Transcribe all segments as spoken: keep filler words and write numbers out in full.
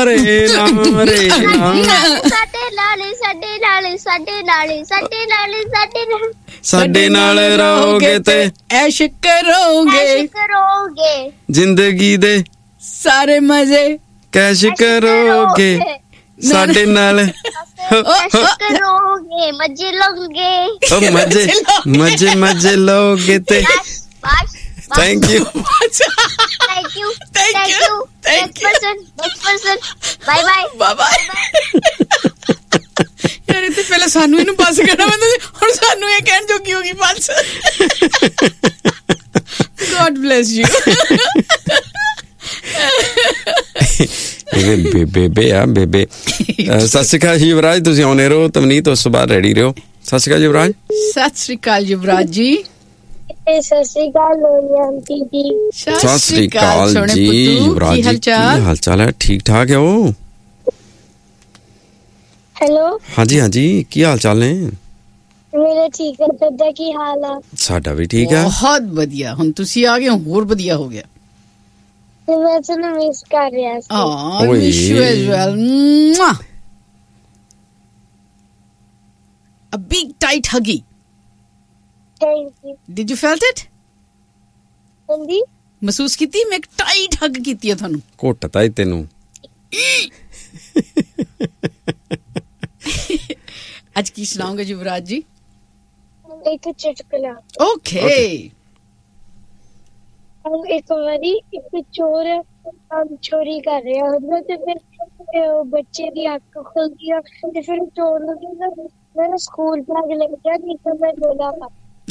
ਰੇ ਨਾ ਰੇ ਨਾ ਸਾਡੇ ਨਾਲ ਸਾਡੇ ਨਾਲ ਸਾਡੇ ਨਾਲ ਸਾਡੇ ਨਾਲ ਸਾਡੇ ਨਾਲ ਸਾਡੇ ਨਾਲ ਰਹੋਗੇ ਤੇ ਐਸ਼ ਕਰੋਗੇ ਐਸ਼ ਕਰੋਗੇ ਜ਼ਿੰਦਗੀ ਦੇ ਸਾਰੇ ਮਜ਼ੇ ਕੈਸ਼ ਕਰੋਗੇ ਸਾਡੇ ਨਾਲ ਐਸ਼ ਕਰੋਗੇ ਮਜ਼ੇ ਲੋਗੇ ਓ ਮਜ਼ੇ ਮਜ਼ੇ ਮਜ਼ੇ ਲੋਗੇ ਤੇ Thank you. Thank you. Thank you. Next person. Next person. Bye bye. Bye bye. ਯਾਰ ਇਹ ਤੇ ਪਹਿਲਾਂ ਸਾਨੂੰ ਇਹਨੂੰ ਪਾਸ ਕਰਨਾ ਪੈਂਦਾ ਸੀ, ਹੁਣ ਸਾਨੂੰ ਇਹ ਕਹਿਣ ਜੋਗੀ ਹੋ ਗਈ ਪਾਸ। God bless you. ਇਹ ਬੇਬੇ ਆ ਬੇਬੇ। ਸਤਿ ਸ਼੍ਰੀ ਅਕਾਲ ਯੁਵਰਾਜ, ਤੁਸੀਂ ਆਉਣੇ ਰਹੋ, ਤਵਨੀਤ ਉਸ ਤੋਂ ਬਾਅਦ ਰੈਡੀ ਰਹੋ। ਸਤਿ ਸ਼੍ਰੀ ਅਕਾਲ ਯੁਵਰਾਜ। ਸਤਿ ਸ਼੍ਰੀ ਅਕਾਲ ਯੁਵਰਾਜ ਜੀ। ਸਤਿ ਸ਼੍ਰੀ ਅਕਾਲ ਆਂਟੀ ਜੀ। ਸਤਿ ਸ਼੍ਰੀ ਅਕਾਲ ਜੀ ਯੁਵਰਾਜ ਜੀ, ਕੀ ਹਾਲ ਚਾਲ ਹੈ? ਠੀਕ ਠਾਕ ਹੈ ਉਹ? ਹੈਲੋ। ਹਾਂਜੀ ਹਾਂਜੀ, ਕੀ ਹਾਲ ਚਾਲ ਨੇ? ਮੇਰਾ ਠੀਕ ਹੈ, ਤੁਹਾਡਾ ਕੀ ਹਾਲ ਆ? ਸਾਡਾ ਵੀ ਠੀਕ ਹੈ, ਬਹੁਤ ਵਧੀਆ। ਹੁਣ ਤੁਸੀਂ ਆ ਗਏ ਹੋ, ਹੋਰ ਵਧੀਆ ਹੋ ਗਿਆ। ਤੇ ਮੈਂ ਤੁਹਾਨੂੰ ਮਿਸ ਕਰ ਰਿਹਾ ਸੀ। Oh, I miss you as well. A big tight huggy. Thank you. Did you felt it? ਹਾਂਜੀ। ਮਹਿਸੂਸ ਕੀਤੀ? ਮੈਂ ਇੱਕ ਟਾਈਟ ਹੱਗ ਕੀਤੀ ਹੈ ਤੁਹਾਨੂੰ। ਘੁੱਟਤਾ ਹੀ ਤੈਨੂੰ। ਅੱਜ ਕੀ ਸੁਣਾਓਗੇ ਯੁਵਰਾਜ ਜੀ? ਇੱਕ ਚੁਟਕਲਾ। ਓਕੇ। ਇੱਕ ਵਾਰੀ ਇੱਕ ਚੋਰ ਚੋਰੀ ਕਰ ਰਿਹਾ ਹੁੰਦਾ ਤੇ ਫਿਰ ਬੱਚੇ ਦੀ ਅੱਖ ਖੁੱਲਦੀ ਆ ਤੇ ਫਿਰ ਚੋਰ ਨੂੰ ਕਹਿੰਦਾ ਮੈਂ ਸਕੂਲ ਬੈਗ ਲੈ ਗਿਆ, ਨਹੀਂ ਤਾਂ ਮੈਂ ਡੋਲਾ ਪਾ।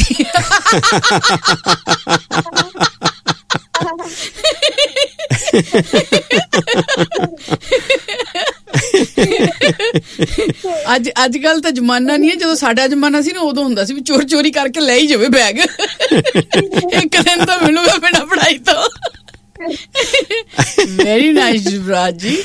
ਅੱਜ ਅੱਜ ਕੱਲ ਤਾਂ ਜ਼ਮਾਨਾ ਨਹੀਂ ਹੈ, ਜਦੋਂ ਸਾਡਾ ਜ਼ਮਾਨਾ ਸੀ ਨਾ ਉਦੋਂ ਹੁੰਦਾ ਸੀ ਵੀ ਚੋਰ ਚੋਰੀ ਕਰਕੇ ਲੈ ਹੀ ਜਾਵੇ ਬੈਗ, ਇੱਕ ਦਿਨ ਤਾਂ ਮਿਲੂਗਾ ਬਿਨਾਂ ਪੜ੍ਹਾਈ ਤੋਂ। ਵੈਰੀ ਨਾਈਸ ਯੁਵਰਾਜ ਜੀ,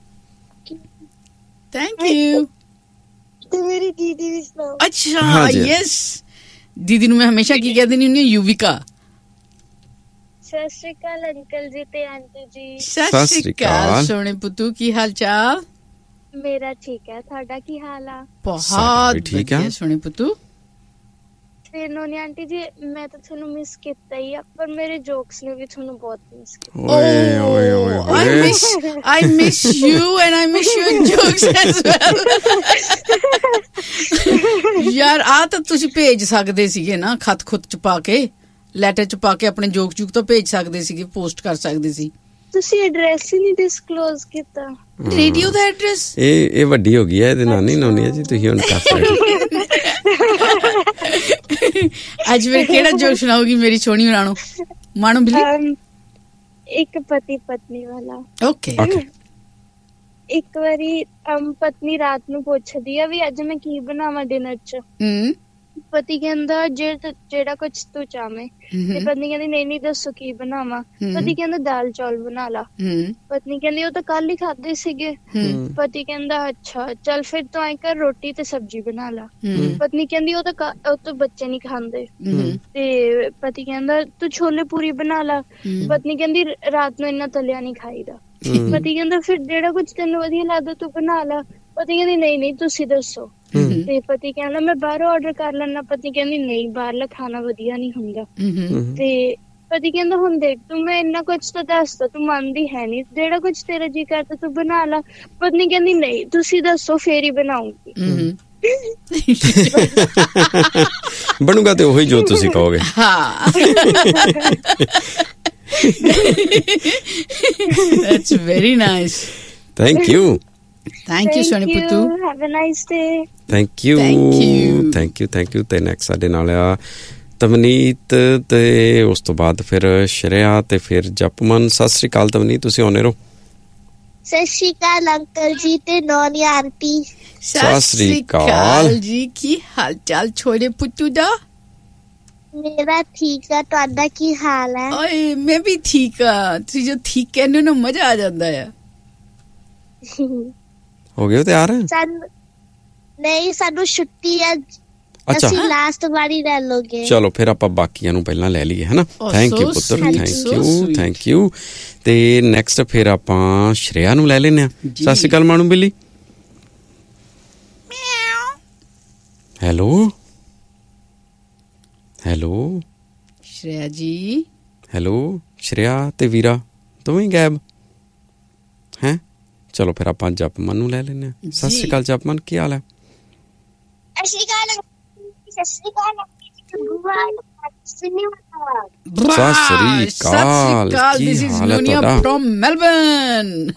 ਥੈਂਕ ਯੂ। ਤੇ ਮੇਰੀ ਦੀਦੀ ਵੀ ਸੁਣਾਓ। ਅੱਛਾ, ਯੈਸ। ਦੀਦੀ ਨੂੰ ਮੈਂ ਹਮੇਸ਼ਾ ਕੀ ਕਹਿ ਦਿੰਦੀ ਹੁੰਦੀ ਹਾਂ? ਯੂਵਿਕਾ। ਸਤਿ ਸ਼੍ਰੀ ਅਕਾਲ ਅੰਕਲ ਜੀ ਤੇ ਆਂਟੀ ਜੀ। ਸਤਿ ਸ਼੍ਰੀ ਅਕਾਲ ਸੋਹਣੇ ਪੁੱਤੂ, ਕੀ ਹਾਲ ਚਾਲ? ਮੇਰਾ ਠੀਕ ਹੈ, ਤੁਹਾਡਾ ਕੀ ਹਾਲ ਆ? ਬਹੁਤ ਠੀਕ ਹੈ ਸੋਹਣੇ ਪੁੱਤੂ। ਫਿਰ ਨੋਨੀ ਆਂਟੀ ਜੀ, ਮੈਂ ਤਾਂ ਤੁਹਾਨੂੰ ਮਿਸ ਕੀਤਾ ਹੀ ਆ, ਪਰ ਮੇਰੇ ਜੋਕਸ ਨੇ ਵੀ ਤੁਹਾਨੂੰ ਬਹੁਤ ਮਿਸ ਕੀਤਾ। ਓਏ ਓਏ ਓਏ I miss I miss you and I miss your jokes as well. ਯਾਰ ਆ ਤਾਂ ਤੁਸੀਂ ਭੇਜ ਸਕਦੇ ਸੀਗੇ ਨਾ, ਖਤ ਖੁੱਤ ਚ ਪਾ ਕੇ, ਲੈਟਰ ਚ ਪਾ ਕੇ ਆਪਣੇ ਜੋਕ ਜੂਕ ਤਾਂ ਭੇਜ ਸਕਦੇ ਸੀਗੇ, ਪੋਸਟ ਕਰ ਸਕਦੇ ਸੀ। ਤੁਸੀਂ ਐਡਰੈਸ ਹੀ ਨਹੀਂ ਡਿਸਕਲੋਜ਼ ਕੀਤਾ। ਰੇਡੀਓ ਦਾ ਐਡਰੈਸ? ਇਹ ਇਹ ਵੱਡੀ ਹੋ ਗਈ ਹੈ, ਇਹਦੇ ਨਾਨੀ ਨੋਨੀ ਜੀ, ਤੁਸੀਂ ਹੁਣ ਕਰ ਸਕਦੇ। ਅੱਜ ਫਿਰ ਕਿਹੜਾ ਜੋਕ ਸੁਣਾਓਗੀ ਮੇਰੀ ਸੋਹਣੀ ਹੋਰਾਂ ਨੂੰ? ਮਾਣੋ ਬਿੱਲੀ। ਇੱਕ ਪਤੀ ਪਤਨੀ ਵਾਲਾ। ਓਕੇ। ਇੱਕ ਵਾਰੀ ਪਤਨੀ ਰਾਤ ਨੂੰ ਪੁੱਛਦੀ ਆ ਵੀ ਅੱਜ ਮੈਂ ਕੀ ਬਣਾਵਾਂ ਡਿਨਰ ਚ। ਹਮ ਪਤੀ ਕਹਿੰਦਾ ਜਿਹੜਾ ਕੁਛ ਤੂੰ ਚਾਹਵੇਂ, ਤੇ ਪਤਨੀ ਕਹਿੰਦੀ ਨਹੀਂ ਨਹੀਂ ਦੱਸੋ ਕੀ ਬਣਾਵਾਂ। ਪਤੀ ਕਹਿੰਦਾ ਦਾਲ ਚੌਲ ਬਣਾ ਲਾ। ਪਤਨੀ ਕਹਿੰਦੀ ਉਹ ਤਾਂ ਕੱਲ ਹੀ ਖਾਦੇ ਸੀਗੇ। ਪਤੀ ਕਹਿੰਦਾ ਅੱਛਾ ਚੱਲ ਫਿਰ ਤੂੰ ਐਂ ਕਰ ਰੋਟੀ ਤੇ ਸਬਜ਼ੀ ਬਣਾ ਲਾ। ਪਤਨੀ ਕਹਿੰਦੀ ਉਹ ਤਾਂ ਉਹ ਤਾਂ ਬੱਚੇ ਨੀ ਖਾਂਦੇ। ਤੇ ਪਤੀ ਕਹਿੰਦਾ ਤੂੰ ਛੋਲੇ ਪੂਰੀ ਬਣਾ ਲਾ। ਪਤਨੀ ਕਹਿੰਦੀ ਰਾਤ ਨੂੰ ਇੰਨਾ ਤਲਿਆ ਨੀ ਖਾਈਦਾ। ਪਤੀ ਕਹਿੰਦਾ ਫਿਰ ਜਿਹੜਾ ਕੁਛ ਤੈਨੂੰ ਵਧੀਆ ਲੱਗਦਾ ਤੂੰ ਬਣਾ ਲਾ। ਪਤੀ ਕਹਿੰਦੀ ਨਹੀਂ ਨਹੀਂ ਤੁਸੀਂ ਦੱਸੋ। ਤੇ ਪਤੀ ਕਹਿੰਦਾ ਮੈਂ ਬਾਹਰੋਂ ਆਰਡਰ ਕਰ ਲੈਣਾ। ਪਤੀ ਕਹਿੰਦੀ ਨਹੀਂ ਬਾਹਰਲਾ ਖਾਣਾ ਵਧੀਆ ਨੀ ਹੁੰਦਾ। ਤੇ ਪਤੀ ਕਹਿੰਦਾ ਹੁਣ ਦੇਖ ਤੂੰ ਮੈਂ ਇੰਨਾ ਕੁਛ ਤਾਂ ਦੱਸਦਾ, ਤੂੰ ਮੰਨਦੀ ਹੈ ਨੀ, ਜਿਹੜਾ ਕੁਛ ਤੇਰਾ ਜੀ ਕਰਦਾ ਤੂੰ ਬਣਾ ਲਾ। ਪਤਨੀ ਕਹਿੰਦੀ ਨਹੀਂ ਤੁਸੀਂ ਦੱਸੋ ਫੇਰ ਹੀ ਬਣਾਉਂਗੀ। ਬਣੂਗਾ ਤੇ ਉਹੀ ਜੋ ਤੁਸੀਂ ਕਹੋਗੇ। ਹਾਂ, that's very nice. Thank you. Thank you Soni ਪੁੱਤੂ। Have a nice day. Thank you. Thank you. Thank you, thank you. ਤੇ next ਸਾਡੇ ਨਾਲ ਆ ਤਵਨੀਤ, ਤੇ ਉਸ ਤੋਂ ਬਾਅਦ ਫਿਰ ਸ਼੍ਰੇਆ ਤੇ ਫਿਰ ਜਪਮਨ। ਸਤਿ ਸ੍ਰੀ ਅਕਾਲ ਤਵਨੀਤ, ਤੁਸੀਂ ਆਉਣੇ ਰਹੋ। ਸਤਿ ਸ਼੍ਰੀ ਅਕਾਲ ਅੰਕਲ ਜੀ ਤੇ ਨੋਨੀ ਆਂਟੀ। ਸਤਿ ਸ੍ਰੀ ਅਕਾਲ ਜੀ, ਕੀ ਹਾਲ ਚਾਲ ਛੋੜੇ ਪੁੱਤੂ ਦਾ? ਮੇਰਾ ਠੀਕ ਆ, ਤੁਹਾਡਾ ਕੀ ਹਾਲ ਹੈ? ਓਏ ਮੈਂ ਵੀ ਠੀਕ ਆ। ਤੁਸੀਂ ਜੋ ਠੀਕ ਕਹਿੰਦੇ ਨਾ ਮਜ਼ਾ ਆ ਜਾਂਦਾ ਆ। ਹੋ ਗਏ ਤਿਆਰ? ਸਾਨੂੰ ਨਹੀਂ, ਸਾਨੂੰ ਛੁੱਟੀ ਆ। ਅੱਛਾ ਅਸੀਂ ਲਾਸਟ ਵਾਰੀ ਲੈ ਲੋਗੇ। ਚਲੋ ਫਿਰ ਆਪਾਂ ਬਾਕੀਆਂ ਨੂੰ ਪਹਿਲਾਂ ਲੈ ਲਈਏ ਹਨਾ। ਥੈਂਕ ਯੂ ਪੁੱਤਰ, ਥੈਂਕ ਯੂ ਥੈਂਕ ਯੂ। ਤੇ ਨੈਕਸਟ ਫਿਰ ਆਪਾਂ ਸ਼੍ਰੇਆ ਨੂੰ ਲੈ ਲੈਂਦੇ ਹਾਂ। ਸਤਿ ਸ਼੍ਰੀ ਅਕਾਲ ਮਾਣੂ ਬਿੱਲੀ। ਹੈਲੋ ਹੈਲੋ ਸ਼੍ਰੇਆ ਜੀ। ਹੈਲੋ ਸ਼੍ਰੇਆ ਤੇ ਵੀਰਾ ਦੋਵੇਂ ਗਾਇਬ ਹੈਂ। ਚਲੋ ਫਿਰ ਆਪਾਂ ਜਪਮਨ ਨੂੰ ਲੈ ਲੈਂਦੇ ਹਾਂ। ਸਤਿ ਸ਼੍ਰੀ ਅਕਾਲ ਜਪਮਨ, ਕੀ ਹਾਲ ਹੈ? ਸਤਿ ਸ਼੍ਰੀ ਅਕਾਲ। ਸਤਿ ਸ਼੍ਰੀ ਅਕਾਲ। ਸਤਿ ਸ਼੍ਰੀ ਅਕਾਲ, ਕੀ ਹਾਲ ਹੈ ਤੁਹਾਡਾ? From Melbourne.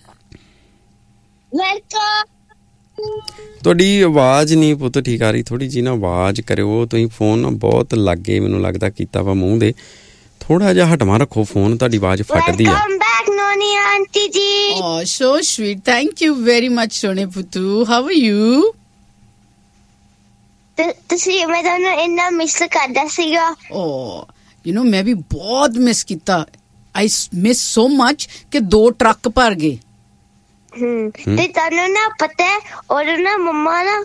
ਵੈਲਕਮ। ਤੁਹਾਡੀ ਆਵਾਜ਼ ਨਹੀਂ ਪੁੱਤ ਠੀਕ ਆ ਰਹੀ, ਥੋੜੀ ਜਿਹੀ ਨਾ ਆਵਾਜ਼ ਕਰਿਓ। ਤੁਸੀਂ ਫੋਨ ਬਹੁਤ ਲਾਗੇ ਮੈਨੂੰ ਲੱਗਦਾ ਕੀਤਾ ਵਾ ਮੂੰਹ ਦੇ, ਥੋੜਾ ਜਿਹਾ ਹਟਵਾ ਰੱਖੋ ਫੋਨ, ਤੁਹਾਡੀ ਆਵਾਜ਼ ਫਟਦੀ ਆ। ਵੈਲਕਮ ਬੈਕ ਨੋਨੀ ਆਂਟੀ ਜੀ। Oh, so sweet. Thank you very much, Sone Putu. How are you? ਤੁਸੀਂ ਮੈਂ ਤੁਹਾਨੂੰ ਇੰਨਾ ਮਿਸ ਕਰਦਾ ਸੀਗਾ। Oh, you know, ਮੈਂ ਵੀ ਬਹੁਤ ਮਿਸ ਕੀਤਾ। I miss so much ਕਿ ਦੋ ਟਰੱਕ ਭਰ ਗਏ। ਹਮ ਤੇ ਤੁਹਾਨੂੰ ਨਾ ਪਤਾ ਹੈ ਔਰ ਨਾ ਮੰਮਾ ਨਾ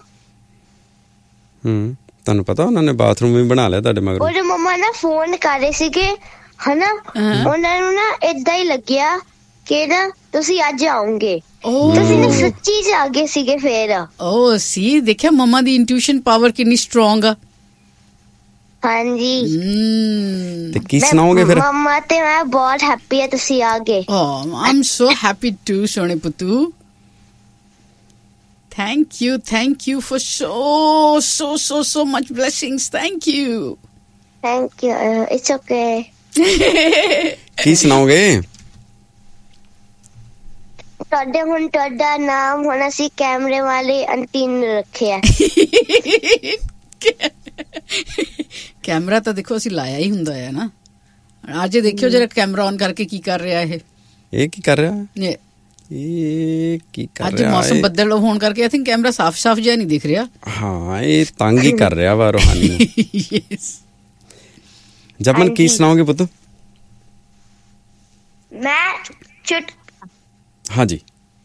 ਹਮ ਤੁਹਾਨੂੰ ਪਤਾ ਉਹਨਾਂ ਨੇ ਬਾਥਰੂਮ ਵੀ ਬਣਾ ਲਿਆ ਤੁਹਾਡੇ ਮਗਰ। ਔਰ ਮੰਮਾ ਨਾ ਫੋਨ ਕਰ ਰਹੇ ਸੀਗੇ ਹਨਾ, ਉਹਨਾਂ ਨੂੰ ਨਾ ਏਦਾਂ ਹੀ ਲੱਗਿਆ ਕਿ ਨਾ ਤੁਸੀਂ ਅੱਜ ਆਉਂਗੇ। ਤੁਸੀਂ ਨਾ ਸੱਚੀ ਚ ਆ ਗਏ ਸੀਗੇ ਫੇਰ। ਓ ਸੀ ਦੇਖਿਆ ਮੰਮਾ ਦੀ ਇੰਟੂਇਸ਼ਨ ਪਾਵਰ ਕਿੰਨੀ ਸਟਰੋਂਗ ਆ। ਹਾਂਜੀ ਤੇ ਕੀ ਸੁਣਾਓਗੇ ਫਿਰ? ਮੰਮਾ ਤੇ ਮੈਂ ਬਹੁਤ ਹੈਪੀ ਆ ਤੁਸੀਂ ਆ ਗਏ। Oh, I'm so happy too, Sone Putu. Thank you, thank you for so, so, so, so much blessings. Thank you. Thank you. Uh, it's okay. ਕੀ ਸੁਣਾਓਗੇ? ਤੁਹਾਡੇ ਹੁਣ ਤੁਹਾਡਾ ਨਾਮ ਹੁਣ ਅਸੀਂ ਕੈਮਰੇ ਵਾਲੇ ਆਂਟੀ ਨੂੰ ਰੱਖਿਆ। ਕੈਮਰਾ ਤਾਂ ਦੇਖੋ ਅਸੀਂ ਲਾਇਆ ਹੀ ਹੁੰਦਾ ਹੈ ਨਾ। ਅੱਜ ਦੇਖਿਓ ਜਰਾ ਕੈਮਰਾ ਔਨ ਕਰਕੇ ਕੀ ਕਰ ਰਿਹਾ ਇਹ। ਇਹ ਕੀ ਕਰ ਰਿਹਾ? ਇਹ ਕੀ ਕਰ ਰਿਹਾ? ਅੱਜ ਮੌਸਮ ਬੱਦਲ ਹੋਣ ਕਰਕੇ ਆਈ ਥਿੰਕ ਕੈਮਰਾ ਸਾਫ਼-ਸਾਫ਼ ਜਿਹਾ ਨਹੀਂ ਦਿਖ ਰਿਹਾ। ਹਾਂ ਇਹ ਤੰਗ ਹੀ ਕਰ ਰਿਹਾ ਵਾ ਰੋਹਾਨੀ ਨੂੰ। ਯੈਸ। ਜਪਮਨ ਕੀ ਸੁਣਾਓਗੇ ਪੁੱਤ? ਮੈਂ ਚੁਟ ਹਾਂਜੀ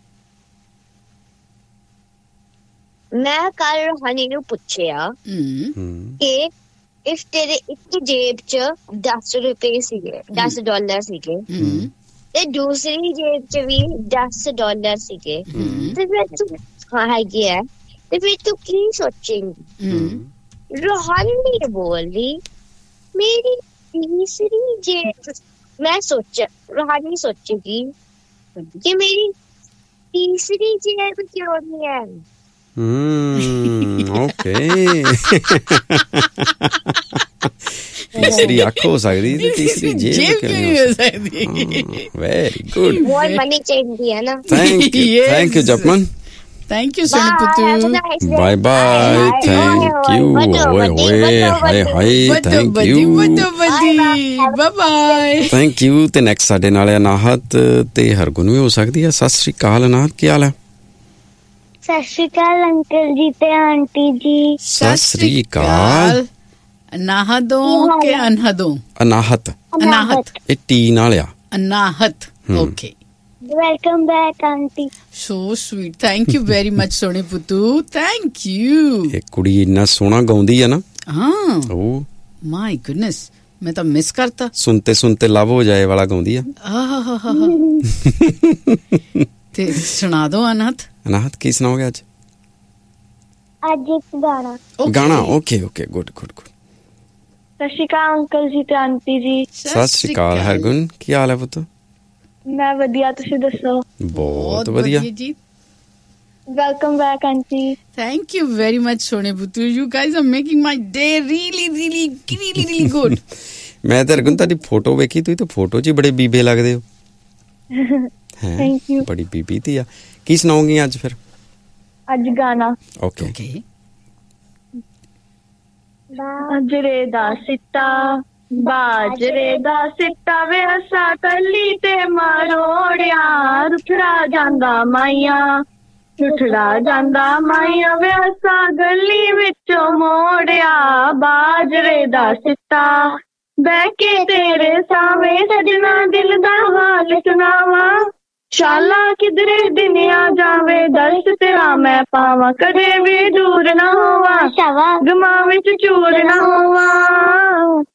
ਮੈਂ ਕੱਲ ਰੋਹਾਨੀ ਨੂੰ ਪੁੱਛਿਆ ਕਿ ਇਸ ਤੇਰੇ ਇੱਕ ਜੇਬ ਚ ਦਸ ਰੁਪਏ ਸੀਗੇ, ਦਸ ਡਾਲਰ ਸੀਗੇ ਤੇ ਦੂਸਰੀ ਜੇਬ ਚ ਵੀ ਦਸ ਡਾਲਰ ਸੀਗੇ ਤੇ ਫਿਰ ਤੂੰ ਹੈਗੀ ਹੈ ਤੇ ਫਿਰ ਤੂੰ ਕੀ ਸੋਚੇਂਗੀ? ਰੋਹਾਨੀ ਬੋਲੀ ਮੇਰੀ ਤੀਸਰੀ ਜੇਬ, ਮੈਂ ਸੋਚਿਆ ਰੋਹਾਨੀ ਸੋਚੇਗੀ ਕਿ ਮੇਰੀ ਤੀਸਰੀ ਜੇਬ ਕਿਉਂ ਨਹੀਂ ਹੈ। हम्म ओके तीसरी अख हो सकती थी, तीसरी जेब क्यों नहीं हो सकती? वेरी गुड, more money चाहिए है ना। Thank you thank you जपमन, thank you Soni पुतू, bye bye, thank you, होए होए हाय हाय, thank you, bye bye, thank you. ਤੇ ਨੈਕਸਟ ਸਾਡੇ ਨਾਲ ਅਨਾਹਤ ਤੇ ਹਰਗੁਣ ਵੀ ਹੋ ਸਕਦੀ ਹੈ। ਸਤਿ ਸ਼੍ਰੀ ਅਕਾਲ ਅਨਾਹਤ, ਕੀ ਹਾਲ ਹੈ? ਸਤਿ ਸ਼੍ਰੀ ਅਕਾਲ ਅੰਕਲ ਜੀ ਤੇ ਆਂਟੀ ਜੀ। ਸਤਿ ਸ਼੍ਰੀ ਅਕਾਲ। ਅਨਾਹਦੋਂ ਕਿ ਅਨਹਦੋਂ? ਅਨਾਹਤ, ਅਨਾਹਤ ਇਹ ਟੀ ਨਾਲ ਆ। ਅਨਾਹਤ, okay. Welcome back aunty. So sweet, thank you very much ਸੋਨੇ ਪੁੱਤੂ, ਥੈਂਕ ਯੂ। ਇਹ ਕੁੜੀ ਇੰਨਾ ਸੋਹਣਾ ਗਾਉਂਦੀ ਆ ਨਾ। ਹਾਂ ਓ ਮਾਈ ਗੁਡਨੈਸ, ਮੈਂ ਤਾਂ ਮਿਸ ਕਰਤਾ। ਸੁਣਤੇ ਸੁਣਤੇ ਲਵ ਹੋ ਜਾਏ ਵਾਲਾ ਗਾਉਂਦੀ ਆ। ਤੇ ਸੁਣਾ ਦੋ ਅਨਾਹਤ। ਅਨਾਹਤ ਕੀ ਸੁਣਾਓਗੇ ਅੱਜ? ਅੱਜ ਇੱਕ ਗਾਣਾ। ਗਾਣਾ, okay okay, good good good. ਸਤਿ ਸ਼੍ਰੀ ਅਕਾਲ ਅੰਕਲ ਜੀ ਤੇ ਆਂਟੀ ਜੀ। ਸਤਿ ਸ਼੍ਰੀ ਅਕਾਲ ਹਰਗੁਣ, ਕੀ ਹਾਲ ਹੈ ਪੁੱਤ? ਮੈਂ ਵਧੀਆ, ਤੁਸੀਂ ਦੱਸੋ? ਬਹੁਤ ਵਧੀਆ ਜੀ। Welcome back aunty. Thank you very much ਸੋਨੇ ਪੁੱਤੂ, you guys are making my day really really really really good. ਮੈਂ ਤਾਂ ਹਰਗੁਣ ਤੁਹਾਡੀ ਫੋਟੋ ਵੇਖੀ, ਤੁਸੀਂ ਤਾਂ ਫੋਟੋ 'ਚ ਹੀ ਬੜੇ ਬੀਬੇ ਲੱਗਦੇ ਹੋ। Thank you. ਬੜੀ ਬੀਬੀ ਤੀ ਆ। ਕੀ ਸੁਣਾਉਂਗੀ ਅੱਜ ਫਿਰ? ਅੱਜ ਗਾਣਾ। ਓਕੇ। ਬਾਜਰੇ ਦਾ ਸਿੱਟਾ, ਬਾਜਰੇ ਦਾ ਸਿੱਟਾ ਵੇ ਅਸਾਂ ਕੱਲੀ ਤੇ ਮਰੋੜਿਆ, ਰੁੱਠੜਾ ਜਾਂਦਾ ਮਾਈਆਂ, ਰੁੱਠੜਾ ਜਾਂਦਾ ਮਾਈਆਂ ਵੇ ਅਸਾਂ ਗਲੀ ਵਿੱਚੋਂ ਮੋੜਿਆ, ਬਾਜਰੇ ਦਾ ਸਿੱਟਾ ਬਹਿ ਕੇ ਤੇਰੇ ਸਾਵੇਂ ਸਜਣਾ ਦਿਲ ਦਾ ਹਾਲ ਸੁਣਾਵਾਂ, ਸ਼ਾਲਾ ਕਿਧਰੇ ਦਿਨ ਆ ਜਾਵੇ ਦਰਸ ਤੇਰਾ ਮੈਂ ਪਾਵਾਂ ਕਦੇ ਵੀ ਦੂਰ ਨਾ ਹੋਵਾਂ ਗਮਾਂ ਵਿੱਚ ਚੂਰ ਨਾ ਹੋਵਾਂ